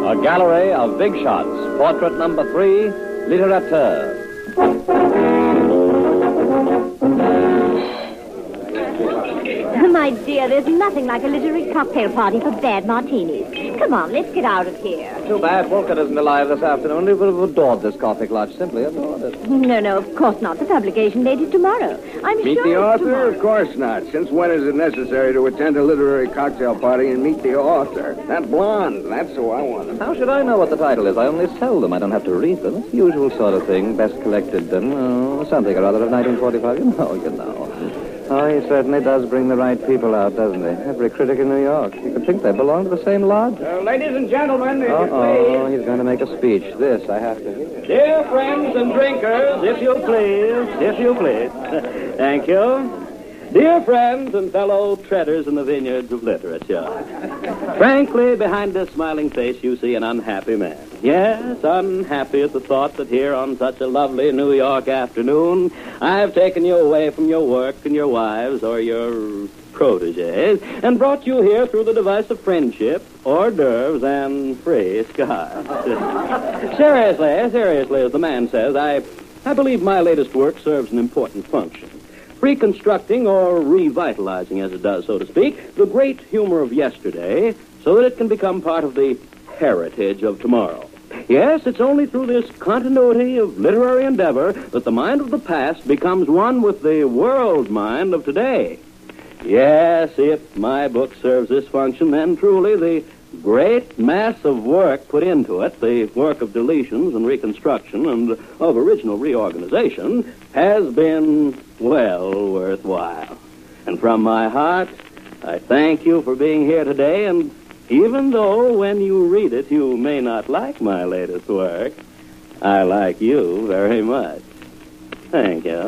A gallery of big shots. Portrait number 3, Littérateur. My dear, there's nothing like a literary cocktail party for bad martinis. Come on, let's get out of here. Too bad Walcott isn't alive this afternoon. He would have adored this coffee clutch. Simply adored it. No, of course not. The publication date is tomorrow. I'm Meet sure the it's author? tomorrow. Of course not. Since when is it necessary to attend a literary cocktail party and meet the author? That blonde, that's who I want. How should I know what the title is? I only sell them. I don't have to read them. It's the usual sort of thing. Best collected, something or other of 1945. You know. Oh, he certainly does bring the right people out, doesn't he? Every critic in New York. You could think they belong to the same lodge. Ladies and gentlemen, if you Oh, he's going to make a speech. This I have to hear. Dear friends and drinkers, if you please. Thank you. Dear friends and fellow treaders in the vineyards of literature. Frankly, behind this smiling face, you see an unhappy man. Yes, unhappy at the thought that here on such a lovely New York afternoon, I've taken you away from your work and your wives or your protégés and brought you here through the device of friendship, hors d'oeuvres, and free skies. Seriously, as the man says, I believe my latest work serves an important function. Reconstructing or revitalizing, as it does, so to speak, the great humor of yesterday so that it can become part of the heritage of tomorrow. Yes, it's only through this continuity of literary endeavor that the mind of the past becomes one with the world mind of today. Yes, if my book serves this function, then truly the great mass of work put into it, the work of deletions and reconstruction and of original reorganization, has been, well, worthwhile. And from my heart, I thank you for being here today, and even though when you read it you may not like my latest work, I like you very much. Thank you.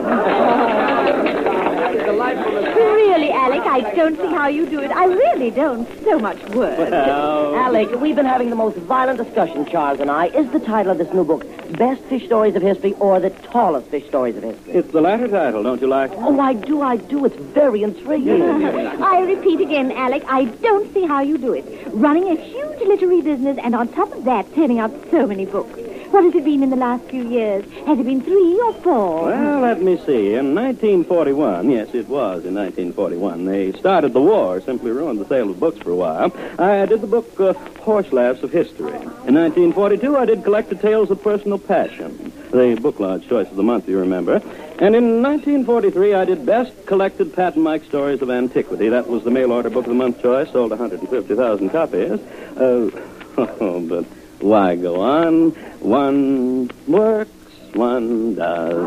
Really, Alec, I don't see how you do it. I really don't. So much work. Well, Alec, we've been having the most violent discussion, Charles and I. Is the title of this new book Best Fish Stories of History or The Tallest Fish Stories of History? it's the latter title, don't you like it? Oh, I do. It's very intriguing. I repeat again, Alec, I don't see how you do it. Running a huge literary business and on top of that, turning out so many books. What has it been in the last few years? Has it been 3 or 4? Well, let me see. In 1941, yes, it was in 1941, they started the war, simply ruined the sale of books for a while. I did the book Horse Laughs of History. In 1942, I did Collected Tales of Personal Passion, the Book Lodge Choice of the Month, you remember. And in 1943, I did Best Collected Pat and Mike Stories of Antiquity. That was the mail-order Book of the Month choice, sold 150,000 copies. But why go on? One works, one does.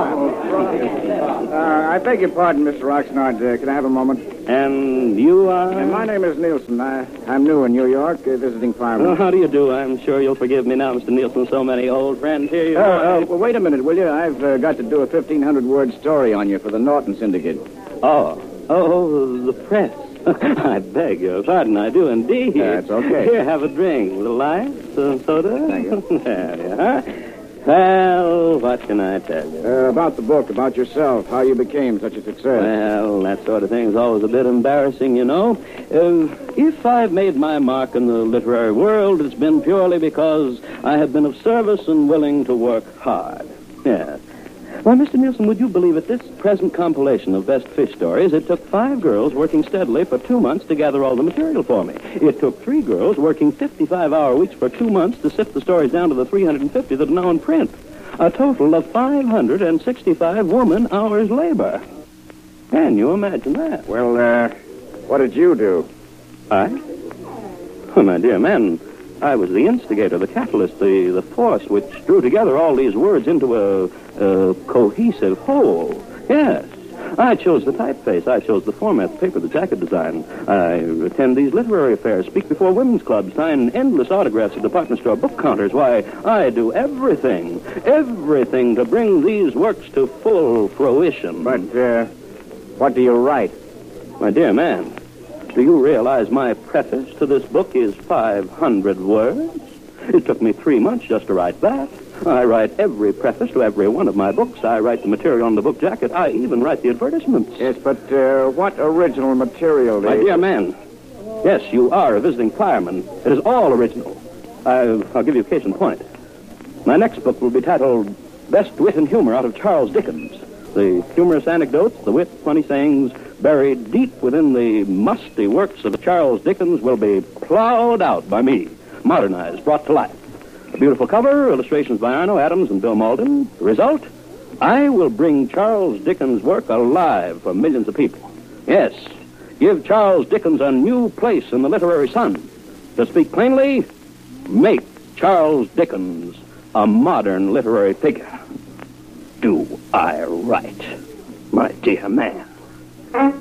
I beg your pardon, Mr. Oxnard. Can I have a moment? And you are? My name is Nielsen. I'm new in New York, visiting firemen. Well, how do you do? I'm sure you'll forgive me now, Mr. Nielsen. So many old friends here. You Well, wait a minute, will you? I've got to do a 1,500-word story on you for the Norton Syndicate. Oh, the press. I beg your pardon. I do indeed. That's okay. Here, have a drink. A little ice, some soda. Thank you. There you are. Well, what can I tell you? About the book, about yourself, how you became such a success. Well, that sort of thing is always a bit embarrassing, you know. If I've made my mark in the literary world, it's been purely because I have been of service and willing to work hard. Yes. Why, Mr. Nielsen, would you believe it? This present compilation of Best Fish Stories, it took 5 girls working steadily for 2 months to gather all the material for me. It took 3 girls working 55-hour weeks for 2 months to sift the stories down to the 350 that are now in print. A total of 565 woman-hours labor. Can you imagine that? Well, what did you do? I? Oh, my dear man, I was the instigator, the catalyst, the force which drew together all these words into a cohesive whole. Yes. I chose the typeface. I chose the format, the paper, the jacket design. I attend these literary affairs, speak before women's clubs, sign endless autographs at department store book counters. Why, I do everything to bring these works to full fruition. But, what do you write? My dear man, do you realize my preface to this book is 500 words? It took me 3 months just to write that. I write every preface to every one of my books. I write the material on the book jacket. I even write the advertisements. Yes, but what original material do My you... dear man, yes, you are a visiting fireman. It is all original. I'll give you a case in point. My next book will be titled Best Wit and Humor Out of Charles Dickens. The humorous anecdotes, the wit, funny sayings buried deep within the musty works of Charles Dickens will be plowed out by me, modernized, brought to life. A beautiful cover, illustrations by Arno Adams and Bill Malden. The result? I will bring Charles Dickens' work alive for millions of people. Yes, give Charles Dickens a new place in the literary sun. To speak plainly, make Charles Dickens a modern literary figure. Do I right, my dear man?